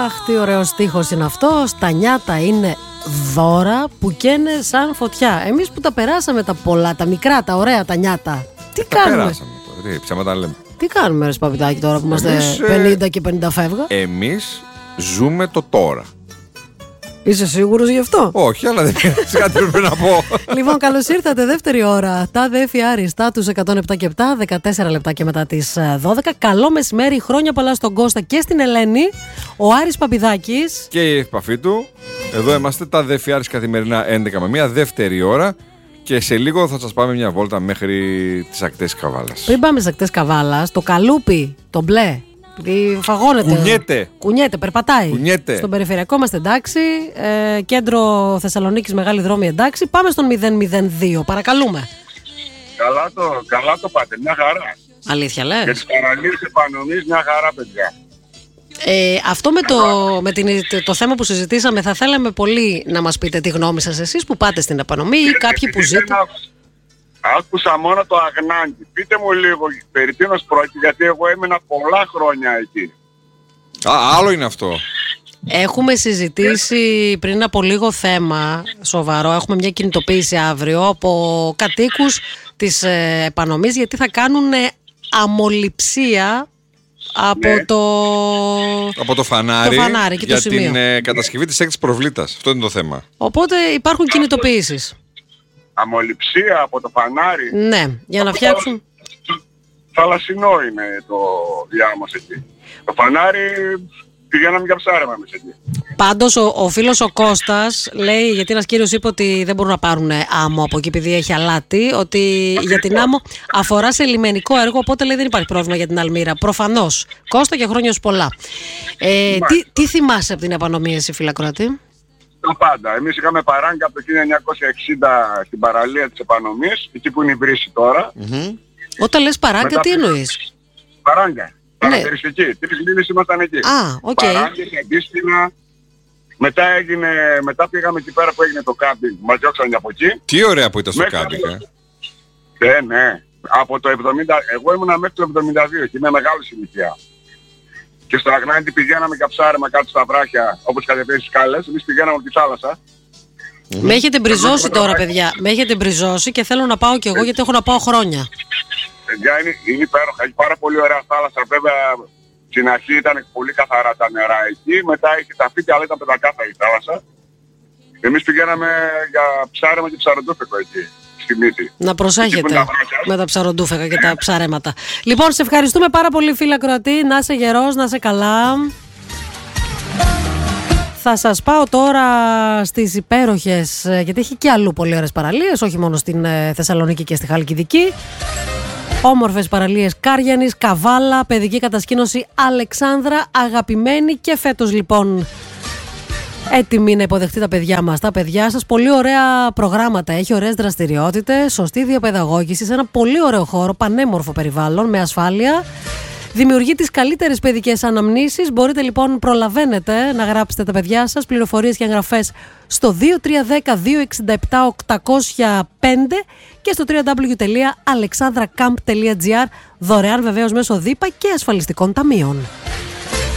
Αχ, τι ωραίος στίχος είναι αυτός. Τα νιάτα είναι δώρα που καίνε σαν φωτιά. Εμείς που τα περάσαμε τα πολλά, τα μικρά, τα ωραία, τα νιάτα. Τι κάνουμε? Τα περάσαμε τώρα, τι ψέματα λέμε. Τι κάνουμε ρε Παπιτάκη τώρα που είμαστε 50 και 50 φεύγα? Εμείς ζούμε το τώρα. Είσαι σίγουρος γι' αυτό? Όχι, αλλά δεν πειράζει, κάτι πρέπει να πω. Λοιπόν, καλώς ήρθατε, δεύτερη ώρα. Τα ΔΕΦΙ Άριστα, τους 107 και 7, 14 λεπτά και μετά τις 12. Καλό μεσημέρι, χρόνια πολλά στον Κώστα και στην Ελένη. Ο Άρης Παπιδάκης Και η επαφή του. Εδώ είμαστε, τα ΔΕΦΙ Άρης καθημερινά 11 με 1, δεύτερη ώρα. Και σε λίγο θα σας πάμε μια βόλτα μέχρι τις ακτές Καβάλας. Πριν πάμε στις ακτές Καβάλας, το καλούπι, το μπλε, φαγώνεται. Κουνιέται, περπατάει. Κουνιέται. Στον περιφερειακό είμαστε εντάξει. Κέντρο Θεσσαλονίκης, Μεγάλη Δρόμη εντάξει. Πάμε στον 002. Παρακαλούμε. Καλά το πάτε, μια χαρά. Αλήθεια λες? Για τις παραλίες επανομής μια χαρά, παιδιά. Αυτό με το θέμα που συζητήσαμε, θα θέλαμε πολύ να μας πείτε τη γνώμη σας εσείς που πάτε στην επανομή ή κάποιοι που ζείτε. Άκουσα μόνο το Αγνάντι. Πείτε μου λίγο περί τίνος πρόκειται, γιατί εγώ έμεινα πολλά χρόνια εκεί. Άλλο είναι αυτό. Έχουμε συζητήσει πριν από λίγο θέμα σοβαρό. Έχουμε μια κινητοποίηση αύριο από κατοίκους της επανομής, γιατί θα κάνουν αμολυψία από το φανάρι και για το σημείο. την κατασκευή της έκτης προβλήτας. Αυτό είναι το θέμα. Οπότε υπάρχουν κινητοποιήσεις. Αμολυψία από το φανάρι. Ναι, για να φτιάξουν. Θαλασσινό είναι το διάμος εκεί. Το φανάρι πηγαίναμε για ψάρεμα εμείς εκεί. Πάντως ο φίλος ο Κώστας λέει, γιατί ένας κύριος είπε ότι δεν μπορούν να πάρουν άμμο από εκεί επειδή έχει αλάτι, ότι για την άμμο αφορά σε λιμενικό έργο, οπότε λέει δεν υπάρχει πρόβλημα για την Αλμύρα. Προφανώς. Κώστα και χρόνια σου πολλά. Τι θυμάσαι από την επανομή εσύ, φιλακροατή? Τα πάντα. Εμείς είχαμε παράγκα από το 1960 στην παραλία της επανομής, εκεί που είναι η βρύση τώρα. Όταν λες παράγκα, τι εννοείς? Παράγκα. Παρατηρηστική. Τρεις μήνες ήμασταν εκεί. Παράγκες, αντίστοιχα. Μετά πήγαμε εκεί πέρα που έγινε το κάμπινγκ. Μας διώξανε από εκεί. Τι ωραία που ήταν στο κάμπινγκ. Ναι. Από το 70, εγώ ήμουνα μέχρι το 72 και είμαι μεγάλη ηλικία. Και στο Αγνάντι πηγαίναμε για ψάρεμα κάτω στα βράχια, όπως κατεβαίνει στις σκάλες. Εμείς πηγαίναμε από τη θάλασσα. Με έχετε μπριζώσει τώρα, παιδιά. Με έχετε μπριζώσει και θέλω να πάω κι εγώ, γιατί έχω να πάω χρόνια. Παιδιά, είναι υπέροχα. Έχει πάρα πολύ ωραία θάλασσα. Βέβαια, στην αρχή ήταν πολύ καθαρά τα νερά εκεί. Μετά είχε τα φύκια, αλλά ήταν πεντακάθαρη η θάλασσα. Εμείς πηγαίναμε για ψάρεμα και ψαροντούφεκο εκεί. Να προσέχετε με τα ψαροντούφεκα και τα ψαρέματα. Λοιπόν, σε ευχαριστούμε πάρα πολύ, φίλα Κροατή. Να είσαι γερός, να είσαι καλά. Θα σας πάω τώρα στις υπέροχες, γιατί έχει και αλλού πολύ ωραίες παραλίες, όχι μόνο στην Θεσσαλονίκη και στη Χαλκιδική. Όμορφες παραλίες Κάριανης, Καβάλα, παιδική κατασκήνωση Αλεξάνδρα, αγαπημένη και φέτος λοιπόν έτοιμη να υποδεχτεί τα παιδιά μας, τα παιδιά σας. Πολύ ωραία προγράμματα, έχει ωραίες δραστηριότητες, σωστή διαπαιδαγώγηση σε ένα πολύ ωραίο χώρο, πανέμορφο περιβάλλον, με ασφάλεια. Δημιουργεί τις καλύτερες παιδικές αναμνήσεις. Μπορείτε λοιπόν, προλαβαίνετε να γράψετε τα παιδιά σας. Πληροφορίες και εγγραφές στο 2310-267-805 και στο www.alexandracamp.gr, δωρεάν βεβαίως μέσω ΔΥΠΑ και ασφαλιστικών ταμείων.